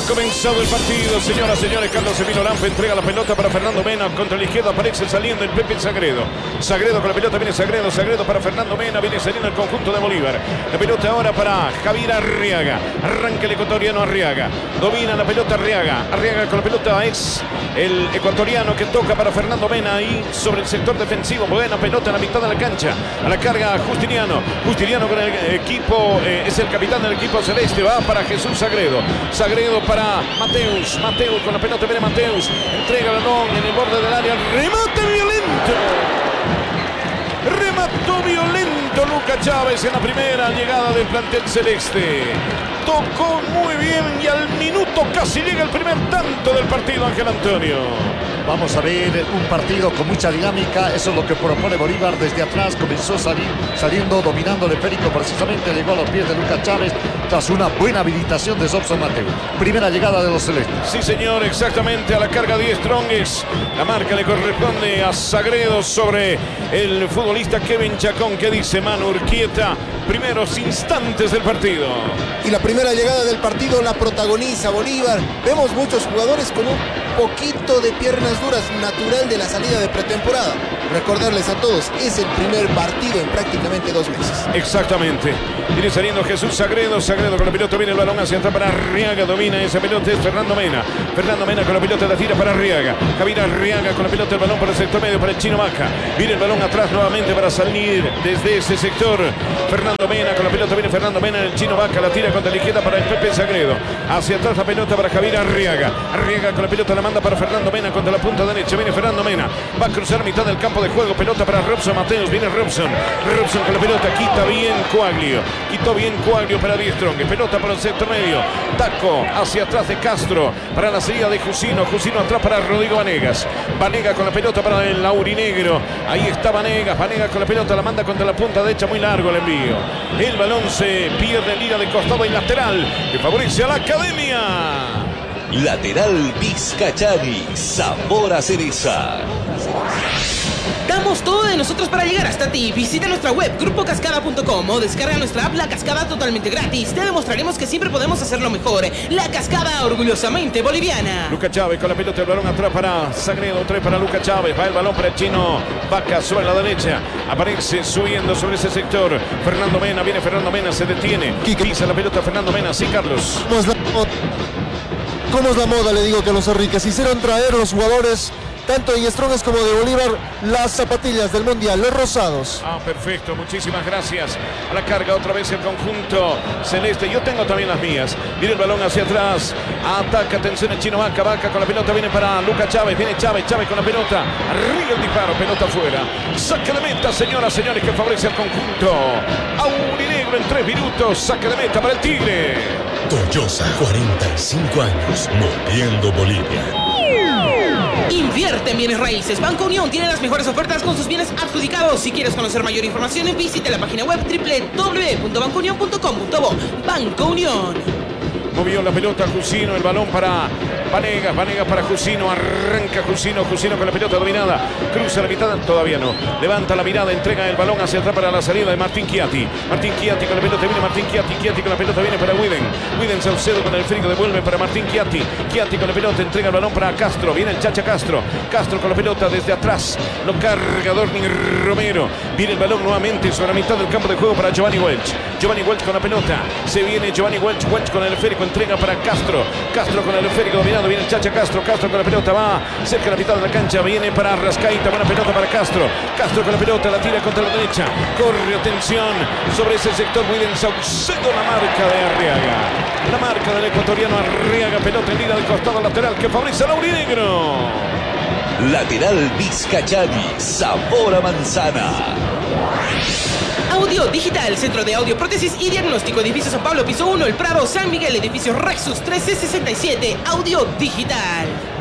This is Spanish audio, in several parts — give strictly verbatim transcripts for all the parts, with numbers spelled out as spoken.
comenzado el partido, señoras y señores. Carlos Emilio Lampe entrega la pelota para Fernando Mena. Contra la izquierda aparece saliendo el Pepe Sagredo. Sagredo con la pelota, viene Sagredo. Sagredo para Fernando Mena, viene saliendo el conjunto de Bolívar. La pelota ahora para Javier Arriaga. Arranca el ecuatoriano Arriaga. Domina la pelota Arriaga. Arriaga con la pelota es el ecuatoriano que toca para Fernando Mena. Ahí sobre el sector defensivo. Buena pelota en la mitad de la cancha. A la carga Justiniano. Justiniano con el equipo, eh, es el capitán del equipo celeste. Va para Jesús Sagredo. Sagredo para Mateus. Mateus con la pelota, viene Mateus. Entrega el balón en el borde del área. Remate violento. Remató violento Luca Chávez en la primera llegada del plantel celeste. Tocó muy bien y al minuto casi llega el primer tanto del partido, Ángel Antonio. Vamos a ver un partido con mucha dinámica. Eso es lo que propone Bolívar. Desde atrás comenzó a salir, saliendo, dominando el esférico. Precisamente llegó a los pies de Luca Chávez tras una buena habilitación de Sobson Mateo. Primera llegada de los celestes. Sí, señor, exactamente. A la carga diez Strongest. La marca le corresponde a Sagredo sobre el futbolista Kevin Chacón, que dice Manu Urquieta. Primeros instantes del partido. Y la primera llegada del partido la protagoniza Bolívar. Vemos muchos jugadores con un poquito de piernas duras, natural de la salida de pretemporada. Recordarles a todos, es el primer partido en prácticamente dos meses. Exactamente. Viene saliendo Jesús Sagredo. Sagredo con la pelota, viene el balón hacia atrás para Arriaga. Domina esa pelota, es Fernando Mena. Fernando Mena con la pelota, la tira para Arriaga. Javier Arriaga con la pelota, el balón por el sector medio para el Chino Vaca. Viene el balón atrás nuevamente para salir desde ese sector. Fernando Mena con la pelota, viene Fernando Mena, el Chino Vaca la tira contra la izquierda para el Pepe Sagredo. Hacia atrás la pelota para Javier Arriaga. Arriaga con la pelota la manda para Fernando Mena contra la punta derecha. Viene Fernando Mena. Va a cruzar mitad del campo de juego. Pelota para Robson Mateus. Viene Robson. Robson con la pelota. Quita bien Coaglio. Quitó bien Coaglio para Die Strong. Pelota para el sector medio. Taco hacia atrás de Castro. Para la salida de Jusino. Jusino atrás para Rodrigo Vanegas. Vanegas con la pelota para el aurinegro. Ahí está Vanegas. Vanegas con la pelota. La manda contra la punta derecha. Muy largo el envío. El balón se pierde en línea de costado y lateral. Que favorece a la Academia. Lateral Vizcachani, sabor a cereza. Damos todo de nosotros para llegar hasta ti. Visita nuestra web grupo cascada punto com o descarga nuestra app La Cascada totalmente gratis. Te demostraremos que siempre podemos hacerlo mejor. La Cascada, orgullosamente boliviana. Luca Chávez con la pelota, el balón atrás para Sagredo, tres para Luca Chávez. Va el balón para el Chino Vaca sobre la derecha. Aparece subiendo sobre ese sector Fernando Mena. Viene Fernando Mena, se detiene. Pisa la pelota Fernando Mena. Sí, Carlos. ¿Cómo es la, cómo es la moda? Le digo que los Enriques hicieron traer los jugadores tanto de Strongest como de Bolívar las zapatillas del Mundial, los rosados. Ah, perfecto, muchísimas gracias. A la carga otra vez el conjunto celeste. Yo tengo también las mías. Viene el balón hacia atrás. Ataca, atención el Chino Vaca. Vaca con la pelota, viene para Luca Chávez. Viene Chávez, Chávez con la pelota. Arriba el disparo, pelota afuera. Saque de meta, señoras, señores, que favorece al conjunto aurinegro en tres minutos. Saque de meta para el Tigre. Toyosa, cuarenta y cinco años, moviendo Bolivia. Invierte en bienes raíces. Banco Unión tiene las mejores ofertas con sus bienes adjudicados. Si quieres conocer mayor información, visite la página web doble u doble u doble u punto banco unión punto com punto bo. Banco Unión. Movió la pelota Jusino, el balón para Vanegas, Vanegas para Jusino, arranca Jusino, Jusino con la pelota dominada, cruza la mitad, todavía no, levanta la mirada, entrega el balón hacia atrás para la salida de Martín Chiatti, Martín Chiatti con la pelota, viene Martín Chiatti, Chiatti con la pelota, viene para Widen, Widen Saucedo con el frigo, devuelve para Martín Chiatti, Chiatti con la pelota, entrega el balón para Castro, viene el Chacha Castro, Castro con la pelota desde atrás, lo carga Dorni Romero, viene el balón nuevamente sobre la mitad del campo de juego para Giovanni Welch, Giovanni Welch con la pelota, se viene Giovanni Welch, Welch con el esférico, entrega para Castro, Castro con el esférico dominado, viene el Chacha Castro, Castro con la pelota, va cerca de la mitad de la cancha, viene para Rascaita, buena pelota para Castro, Castro con la pelota, la tira contra la derecha, corre, atención, sobre ese sector, muy bien Saucedo, la marca de Arriaga, la marca del ecuatoriano Arriaga, pelota en línea del costado lateral que favorece al aurinegro. Lateral Vizcachani, sabor a manzana. Audio Digital, Centro de Audio, Prótesis y Diagnóstico, Edificio San Pablo, Piso uno, El Prado, San Miguel, Edificio Rexus trece sesenta y siete, Audio Digital.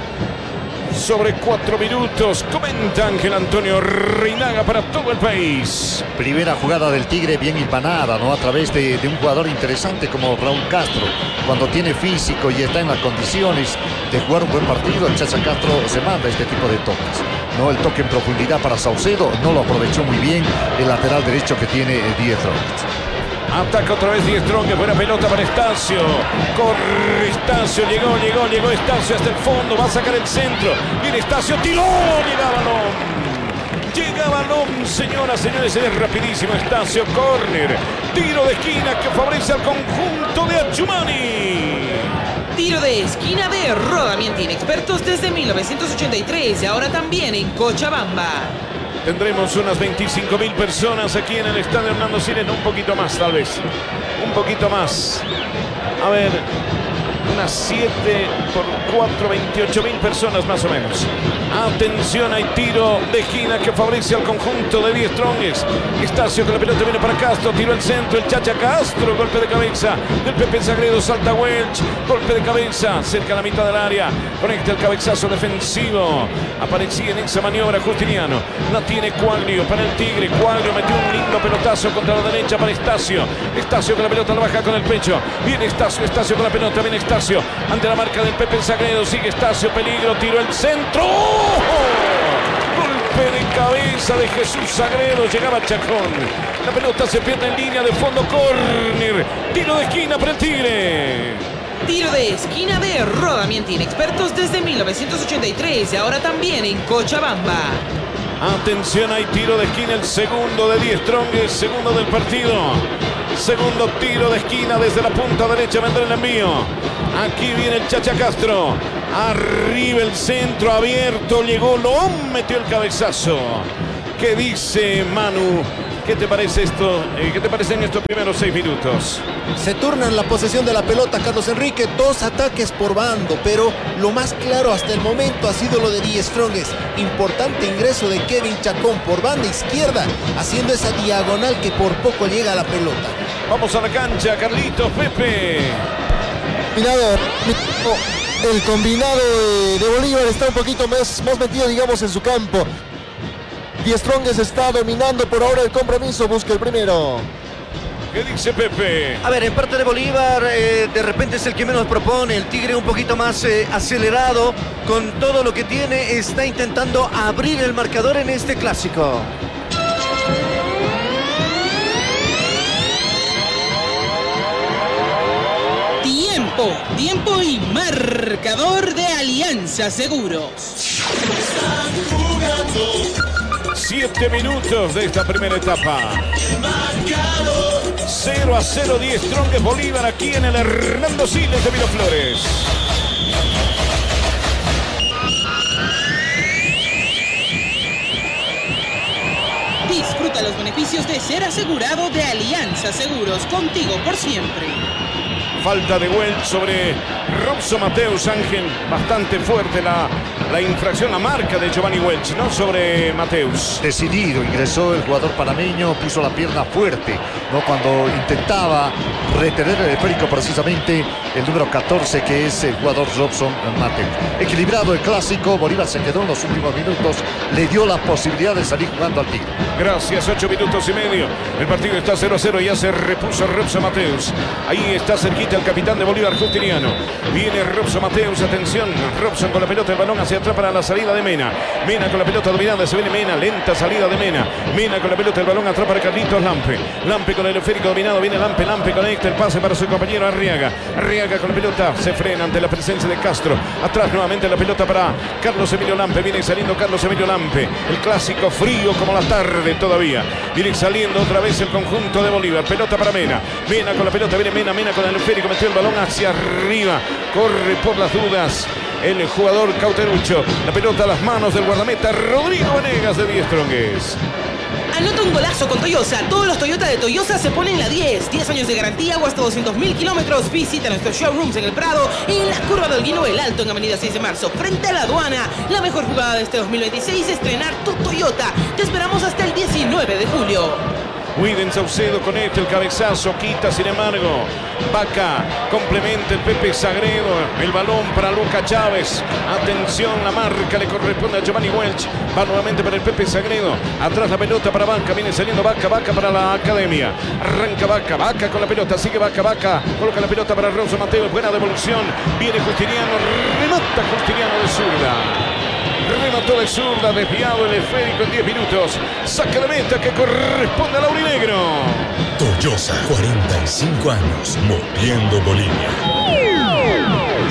Sobre cuatro minutos, comenta Ángel Antonio Reinaga para todo el país. Primera jugada del Tigre bien hilvanada, ¿no? A través de, de un jugador interesante como Raúl Castro. Cuando tiene físico y está en las condiciones de jugar un buen partido, el Chacha Castro se manda este tipo de toques, ¿no? El toque en profundidad para Saucedo, no lo aprovechó muy bien el lateral derecho que tiene Die Strong. Ataca otra vez Die Strong, buena pelota para Estacio. Corre Estacio, llegó, llegó, llegó Estacio hasta el fondo, va a sacar el centro. Viene Estacio, tiró, llega balón. Llega balón, señoras, señores, es rapidísimo Estacio, córner. Tiro de esquina que favorece al conjunto de Achumani. Tiro de esquina de Rodamientin, expertos desde mil novecientos ochenta y tres y ahora también en Cochabamba. Tendremos unas veinticinco mil personas aquí en el estadio Hernando Siles, un poquito más tal vez, un poquito más. A ver, unas siete por cuatro, veintiocho mil personas más o menos. Atención, hay tiro de esquina que favorece al conjunto de Die Strongest. Estacio con la pelota viene para Castro, tiro el centro, el Chacha Castro, golpe de cabeza del Pepe Sagredo, salta Welch, golpe de cabeza, cerca de la mitad del área, conecta el cabezazo defensivo. Aparecía en esa maniobra Justiniano, la tiene Quaglio para el Tigre, Quaglio metió un lindo pelotazo contra la derecha para Estacio. Estacio con la pelota la baja con el pecho, viene Estacio, Estacio con la pelota, viene Estacio ante la marca del Pepe Sagredo, sigue Estacio, peligro, tiro el centro. Golpe de cabeza de Jesús Sagredo, llegaba Chacón. La pelota se pierde en línea de fondo, córner. Tiro de esquina para el Tigre. Tiro de esquina de Rodamientin, expertos desde mil novecientos ochenta y tres y ahora también en Cochabamba. Atención, hay tiro de esquina, el segundo de Die Strongest, segundo del partido. Segundo tiro de esquina desde la punta derecha, vendrá el envío. Aquí viene el Chacha Castro. Arriba el centro abierto, llegó, lo metió el cabezazo. ¿Qué dice Manu? ¿Qué te parece esto? Eh, ¿Qué te parecen estos primeros seis minutos? Se turnan la posesión de la pelota, Carlos Enrique, dos ataques por bando, pero lo más claro hasta el momento ha sido lo de Die Strongest. Importante ingreso de Kevin Chacón por banda izquierda, haciendo esa diagonal que por poco llega a la pelota. Vamos a la cancha, Carlitos, Pepe. Combinado, el combinado de, de Bolívar está un poquito más, más metido, digamos, en su campo. Die Strongest está dominando por ahora el compromiso, busca el primero. ¿Qué dice Pepe? A ver, en parte de Bolívar, eh, de repente es el que menos propone. El Tigre un poquito más eh, acelerado. Con todo lo que tiene, está intentando abrir el marcador en este clásico. Tiempo, tiempo y marcador de Alianza Seguros. Siete minutos de esta primera etapa. cero a cero Die Strongest Bolívar aquí en el Hernando Siles de Miraflores. Disfruta los beneficios de ser asegurado de Alianza Seguros, contigo por siempre. Falta de Welch sobre Robson Mateus, Ángel. Bastante fuerte la, la infracción, la marca de Giovanni Welch, ¿no? Sobre Mateus. Decidido, ingresó el jugador panameño, puso la pierna fuerte, ¿no? Cuando intentaba retener el esférico precisamente el número catorce, que es el jugador Robson Mateus. Equilibrado el clásico, Bolívar se quedó en los últimos minutos, le dio la posibilidad de salir jugando al Tigre. Gracias, ocho minutos y medio. El partido está cero a cero, ya se repuso Robson Mateus. Ahí está cerquita el capitán de Bolívar, Justiniano. Viene Robson Mateus, atención. Robson con la pelota, el balón hacia atrás para la salida de Mena. Mena con la pelota dominada, se viene Mena, lenta salida de Mena. Mena con la pelota, el balón atrás para Carlitos Lampe. Lampe con el esférico dominado, viene Lampe, Lampe conecta el pase para su compañero Arriaga. Arriaga con la pelota, se frena ante la presencia de Castro. Atrás nuevamente la pelota para Carlos Emilio Lampe. Viene saliendo Carlos Emilio Lampe. El clásico frío como la tarde todavía. Viene saliendo otra vez el conjunto de Bolívar. Pelota para Mena. Mena con la pelota, viene Mena, Mena con el esférico, metió el balón hacia arriba. Corre por las dudas el jugador Cauterucho. La pelota a las manos del guardameta Rodrigo Venegas de Die Strongest. Anota un golazo con Toyosa. Todos los Toyota de Toyosa se ponen la diez. diez años de garantía o hasta doscientos mil kilómetros. Visita nuestros showrooms en El Prado y en la curva del Guino El Alto en Avenida seis de marzo, frente a la aduana. La mejor jugada de este dos mil veintiséis es estrenar tu Toyota. Te esperamos hasta el diecinueve de julio. Widen Saucedo conecta el cabezazo, quita sin embargo Vaca, complementa el Pepe Sagredo, el balón para Luca Chávez. Atención, la marca le corresponde a Giovanni Welch. Va nuevamente para el Pepe Sagredo. Atrás la pelota para Vaca, viene saliendo Vaca, Vaca para la Academia. Arranca Vaca, Vaca con la pelota, sigue Vaca, Vaca. Coloca la pelota para Robson Mateus, buena devolución. Viene Justiniano, remata Justiniano de zurda. Remató de zurda, desviado el esférico en diez minutos. Saca de meta que corresponde al aurinegro. Toyosa, cuarenta y cinco años, moviendo Bolivia.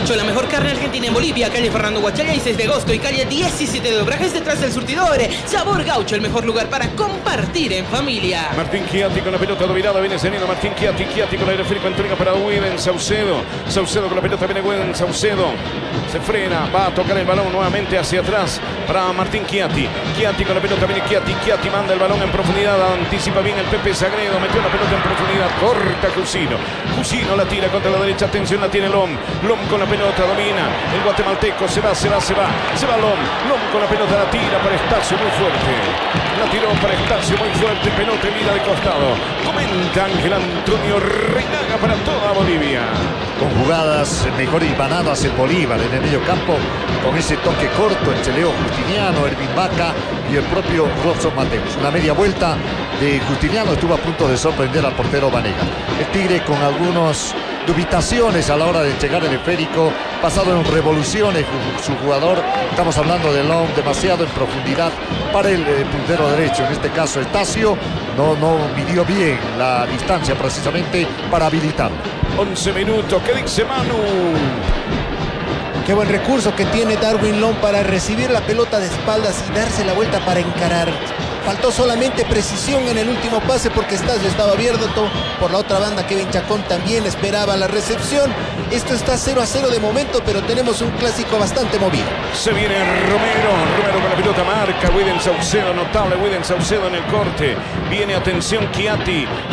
Gaucho, la mejor carne argentina en Bolivia. Calle Fernando Huachalla y seis de agosto y calle diecisiete de Obrajes detrás del surtidor. Sabor Gaucho, el mejor lugar para compartir en familia. Martín Chiatti con la pelota dominada, viene saliendo Martín Chiatti, Chiatti con el aire fresco, entrega para Widen Saucedo. Saucedo con la pelota, viene Widen Saucedo. Se frena, va a tocar el balón nuevamente hacia atrás para Martín Chiatti. Chiatti con la pelota, viene Chiatti, Chiatti manda el balón en profundidad, anticipa bien el Pepe Sagredo, metió la pelota en profundidad, corta Cusino. Cusino la tira contra la derecha, atención, la tiene Lom. Lom con la pelota, domina el guatemalteco, se va, se va, se va, se va Lom. Lom con la pelota, la tira para Estacio, muy fuerte. La tiró para Estacio, muy fuerte, pelota y mira de costado. Comenta Ángel Antonio Reinaga para toda Bolivia. Con jugadas mejor hilvanadas el Bolívar en el medio campo, con ese toque corto entre Leo Justiniano, Ervin Vaca y el propio Robson Mateus. Una media vuelta de Justiniano estuvo a punto de sorprender al portero Vanega. El Tigre con algunas dubitaciones a la hora de llegar el esférico, pasado en revoluciones su jugador, estamos hablando de Long, demasiado en profundidad para el eh, puntero derecho, en este caso Estacio, no, no midió bien la distancia precisamente para habilitarlo. once minutos, ¿qué dice Manu? Qué buen recurso que tiene Darwin Long para recibir la pelota de espaldas y darse la vuelta para encarar. Faltó solamente precisión en el último pase porque Estacio estaba abierto. Por la otra banda, Kevin Chacón también esperaba la recepción. Esto está cero a cero de momento, pero tenemos un clásico bastante movido. Se viene Romero, Romero con la pelota, marca Widen Saucedo, notable Widen Saucedo en el corte. Viene, atención, Chiatti.